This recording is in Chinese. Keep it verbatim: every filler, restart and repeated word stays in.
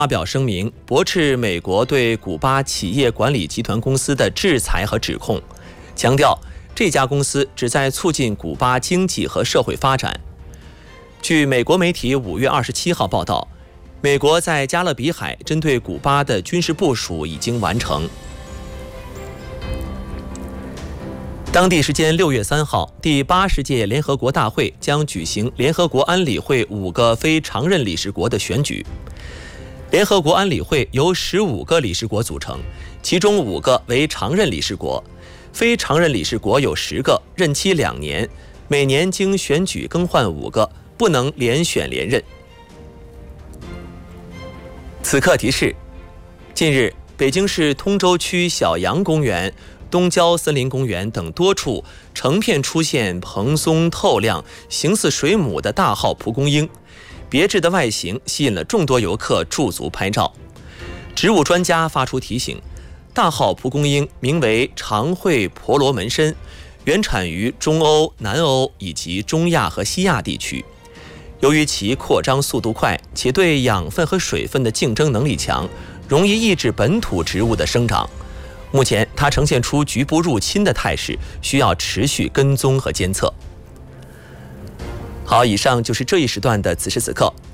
发表声明，驳斥美国对古巴企业管理集团公司的制裁和指控，强调这家公司旨在促进古巴经济和社会发展。据美国媒体五月二十七号报道，美国在加勒比海针对古巴的军事部署已经完成。当地时间六月三号，第八十届联合国大会将举行联合国安理会五个非常任理事国的选举。联合国安理会由十五个理事国组成，其中五个为常任理事国，非常任理事国有十个，任期两年，每年经选举更换五个，不能连选连任。此刻提示：近日，北京市通州区小杨公园、东郊森林公园等多处成片出现蓬松透亮、形似水母的大号蒲公英，别致的外形吸引了众多游客驻足拍照。植物专家发出提醒，大号蒲公英名为长喙婆罗门参，原产于中欧、南欧以及中亚和西亚地区。由于其扩张速度快，且对养分和水分的竞争能力强，容易抑制本土植物的生长。目前它呈现出局部入侵的态势，需要持续跟踪和监测。好，以上就是这一时段的此时此刻。